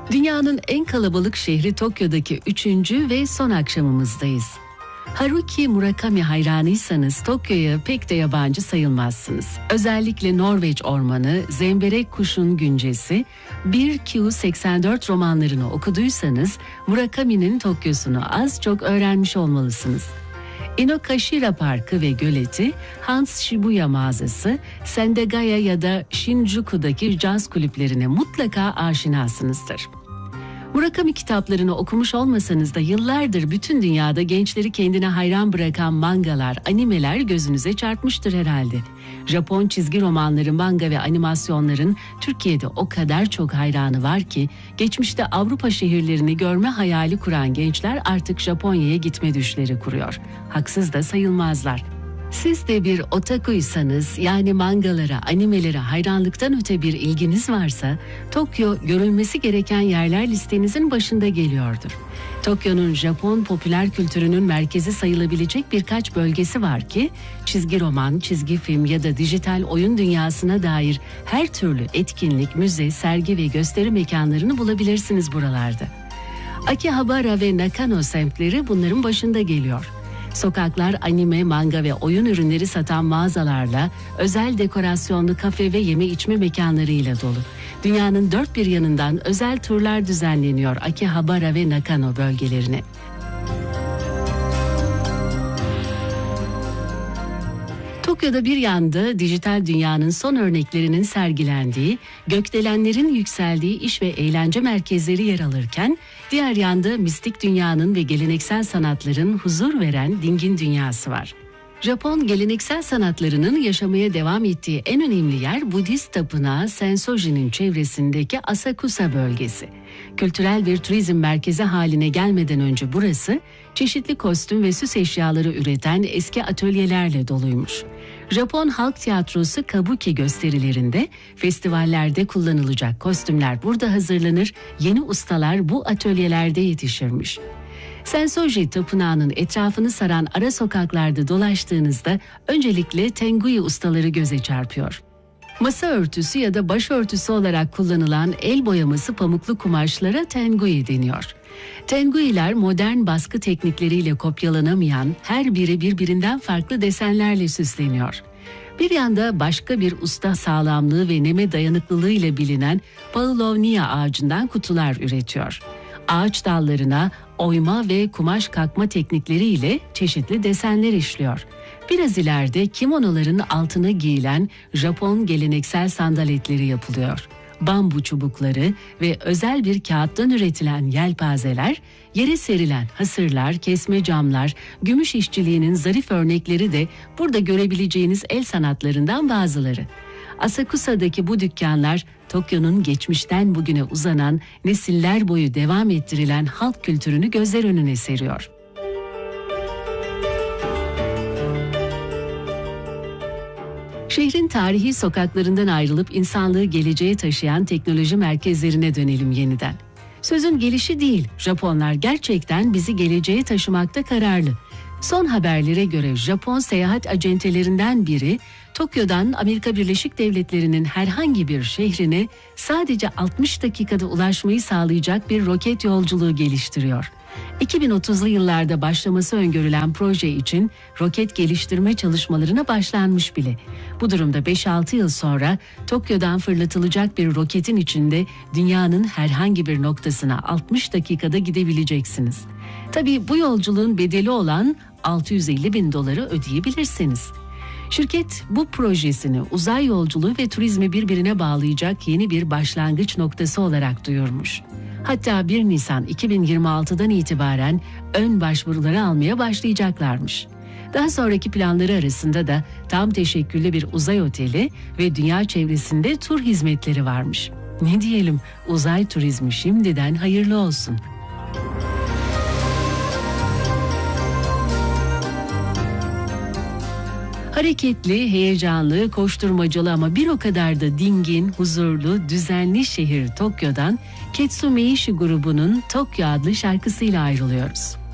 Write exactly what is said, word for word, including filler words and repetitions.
Dünyanın en kalabalık şehri Tokyo'daki üçüncü ve son akşamımızdayız. Haruki Murakami hayranıysanız Tokyo'ya pek de yabancı sayılmazsınız. Özellikle Norveç Ormanı, Zemberek Kuşun Güncesi, bir Q seksen dört romanlarını okuduysanız Murakami'nin Tokyo'sunu az çok öğrenmiş olmalısınız. Inokashira Parkı ve Göleti, Hans Shibuya mağazası, Sendagaya ya da Shinjuku'daki caz kulüplerine mutlaka aşinasınızdır. Murakami kitaplarını okumuş olmasanız da yıllardır bütün dünyada gençleri kendine hayran bırakan mangalar, animeler gözünüze çarpmıştır herhalde. Japon çizgi romanları, manga ve animasyonların Türkiye'de o kadar çok hayranı var ki geçmişte Avrupa şehirlerini görme hayali kuran gençler artık Japonya'ya gitme düşleri kuruyor. Haksız da sayılmazlar. Siz de bir otakuysanız, yani mangalara, animelere hayranlıktan öte bir ilginiz varsa, Tokyo görülmesi gereken yerler listenizin başında geliyordur. Tokyo'nun Japon popüler kültürünün merkezi sayılabilecek birkaç bölgesi var ki, çizgi roman, çizgi film ya da dijital oyun dünyasına dair her türlü etkinlik, müze, sergi ve gösteri mekanlarını bulabilirsiniz buralarda. Akihabara ve Nakano semtleri bunların başında geliyor. Sokaklar anime, manga ve oyun ürünleri satan mağazalarla, özel dekorasyonlu kafe ve yeme içme mekanlarıyla dolu. Dünyanın dört bir yanından özel turlar düzenleniyor Akihabara ve Nakano bölgelerine. Tokyo'da bir yanda dijital dünyanın son örneklerinin sergilendiği, gökdelenlerin yükseldiği iş ve eğlence merkezleri yer alırken, diğer yanda mistik dünyanın ve geleneksel sanatların huzur veren dingin dünyası var. Japon geleneksel sanatlarının yaşamaya devam ettiği en önemli yer Budist tapınağı Sensoji'nin çevresindeki Asakusa bölgesi. Kültürel bir turizm merkezi haline gelmeden önce burası, çeşitli kostüm ve süs eşyaları üreten eski atölyelerle doluymuş. Japon halk tiyatrosu kabuki gösterilerinde, festivallerde kullanılacak kostümler burada hazırlanır, yeni ustalar bu atölyelerde yetişirmiş. Sensoji Tapınağı'nın etrafını saran ara sokaklarda dolaştığınızda öncelikle Tenguyi ustaları göze çarpıyor. Masa örtüsü ya da başörtüsü olarak kullanılan el boyaması pamuklu kumaşlara Tenguyi deniyor. Tenguiler modern baskı teknikleriyle kopyalanamayan, her biri birbirinden farklı desenlerle süsleniyor. Bir yanda başka bir usta sağlamlığı ve neme dayanıklılığı ile bilinen Paulownia ağacından kutular üretiyor. Ağaç dallarına oyma ve kumaş kakma teknikleriyle çeşitli desenler işliyor. Biraz ileride kimonoların altına giyilen Japon geleneksel sandaletleri yapılıyor. Bambu çubukları ve özel bir kağıttan üretilen yelpazeler, yere serilen hasırlar, kesme camlar, gümüş işçiliğinin zarif örnekleri de burada görebileceğiniz el sanatlarından bazıları. Asakusa'daki bu dükkanlar, Tokyo'nun geçmişten bugüne uzanan, nesiller boyu devam ettirilen halk kültürünü gözler önüne seriyor. Şehrin tarihi sokaklarından ayrılıp insanlığı geleceğe taşıyan teknoloji merkezlerine dönelim yeniden. Sözün gelişi değil, Japonlar gerçekten bizi geleceğe taşımakta kararlı. Son haberlere göre Japon seyahat acentelerinden biri, Tokyo'dan Amerika Birleşik Devletleri'nin herhangi bir şehrine sadece altmış dakikada ulaşmayı sağlayacak bir roket yolculuğu geliştiriyor. iki bin otuzlu yıllarda başlaması öngörülen proje için roket geliştirme çalışmalarına başlanmış bile. Bu durumda beş altı yıl sonra Tokyo'dan fırlatılacak bir roketin içinde dünyanın herhangi bir noktasına altmış dakikada gidebileceksiniz. Tabii bu yolculuğun bedeli olan altı yüz elli bin doları ödeyebilirsiniz. Şirket bu projesini uzay yolculuğu ve turizmi birbirine bağlayacak yeni bir başlangıç noktası olarak duyurmuş. Hatta bir Nisan iki bin yirmi altıdan itibaren ön başvuruları almaya başlayacaklarmış. Daha sonraki planları arasında da tam teşekküllü bir uzay oteli ve dünya çevresinde tur hizmetleri varmış. Ne diyelim, uzay turizmi şimdiden hayırlı olsun. Hareketli, heyecanlı, koşturmacalı ama bir o kadar da dingin, huzurlu, düzenli şehir Tokyo'dan Ketsu Meishi grubunun Tokyo adlı şarkısıyla ayrılıyoruz.